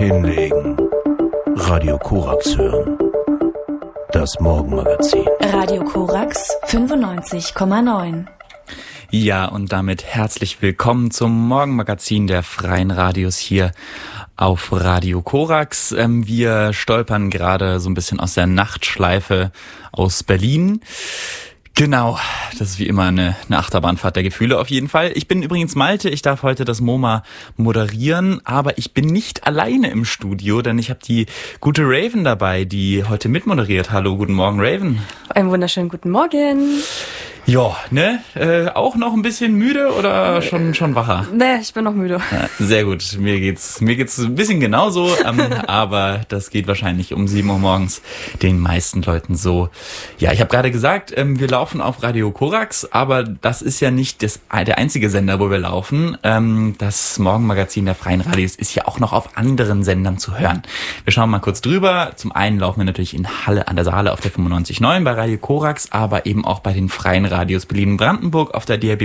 Hinlegen. Radio Korax hören. Das Morgenmagazin. Radio Korax 95,9. Ja, und damit herzlich willkommen zum Morgenmagazin der Freien Radios hier auf Radio Korax. Wir stolpern gerade so ein bisschen aus der Nachtschleife aus Berlin. Genau, das ist wie immer eine Achterbahnfahrt der Gefühle auf jeden Fall. Ich bin übrigens Malte, ich darf heute das MoMA moderieren, aber ich bin nicht alleine im Studio, denn ich habe die gute Raven dabei, die heute mitmoderiert. Hallo, guten Morgen, Raven. Einen wunderschönen guten Morgen. Ja, ne? Auch noch ein bisschen müde oder schon wacher? Nee, ich bin noch müde. Ja, sehr gut. Mir geht's ein bisschen genauso, aber das geht wahrscheinlich um 7 Uhr morgens den meisten Leuten so. Ja, ich habe gerade gesagt, wir laufen auf Radio Korax, aber das ist ja nicht der einzige Sender, wo wir laufen. Das Morgenmagazin der Freien Radios ist ja auch noch auf anderen Sendern zu hören. Wir schauen mal kurz drüber. Zum einen laufen wir natürlich in Halle an der Saale auf der 95.9 bei Radio Korax, aber eben auch bei den Freien Radios Berlin-Brandenburg auf der DAB+,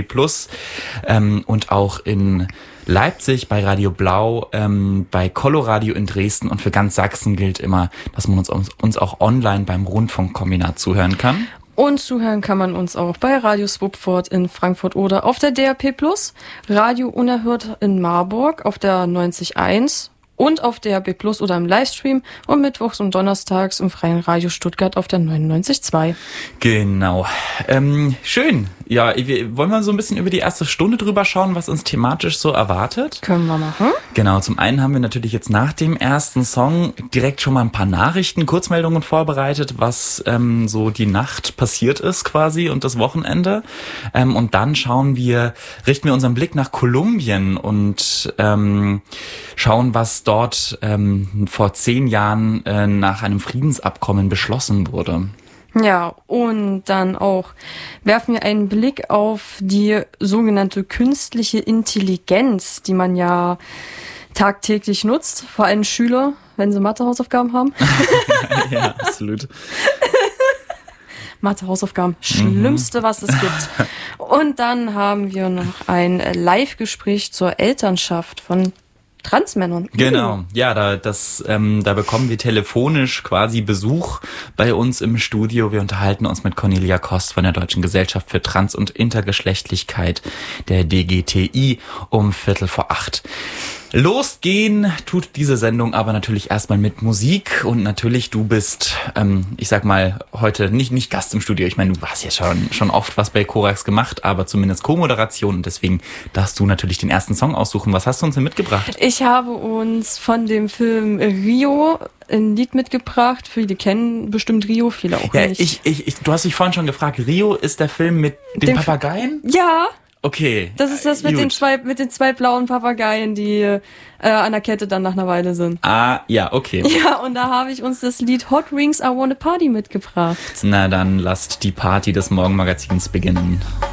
und auch in Leipzig bei Radio Blau, bei Coloradio in Dresden, und für ganz Sachsen gilt immer, dass man uns auch online beim Rundfunkkombinat zuhören kann. Und zuhören kann man uns auch bei Radio Swupford in Frankfurt oder auf der DAP+, Radio Unerhört in Marburg auf der 90.1 und auf DAB+ oder im Livestream und mittwochs und donnerstags im Freien Radio Stuttgart auf der 99.2. Genau. Schön. Ja, wollen wir so ein bisschen über die erste Stunde drüber schauen, was uns thematisch so erwartet? Können wir machen. Genau, zum einen haben wir natürlich jetzt nach dem ersten Song direkt schon mal ein paar Nachrichten, Kurzmeldungen vorbereitet, was so die Nacht passiert ist quasi und das Wochenende. Und dann richten wir unseren Blick nach Kolumbien und schauen, was dort vor 10 Jahren nach einem Friedensabkommen beschlossen wurde. Ja, und dann auch werfen wir einen Blick auf die sogenannte künstliche Intelligenz, die man ja tagtäglich nutzt, vor allem Schüler, wenn sie Mathe-Hausaufgaben haben. Ja, absolut. Mathe-Hausaufgaben, schlimmste, was es gibt. Und dann haben wir noch ein Live-Gespräch zur Elternschaft von Transmännern. Genau, ja, da bekommen wir telefonisch quasi Besuch bei uns im Studio. Wir unterhalten uns mit Cornelia Kost von der Deutschen Gesellschaft für Trans- und Intergeschlechtlichkeit, der DGTI, um 7:45. Losgehen tut diese Sendung aber natürlich erstmal mit Musik, und natürlich du bist, ich sag mal, heute nicht Gast im Studio. Ich meine, du hast ja schon oft was bei Korax gemacht, aber zumindest Co-Moderation, und deswegen darfst du natürlich den ersten Song aussuchen. Was hast du uns denn mitgebracht? Ich habe uns von dem Film Rio ein Lied mitgebracht. Viele kennen bestimmt Rio, viele auch nicht. Du hast dich vorhin schon gefragt, Rio ist der Film mit den Papageien? Ja. Okay. Das ist das mit den zwei blauen Papageien, die an der Kette dann nach einer Weile sind. Ah, ja, okay. Ja, und da habe ich uns das Lied Hot Wings I Wanna Party mitgebracht. Na, dann lasst die Party des Morgenmagazins beginnen.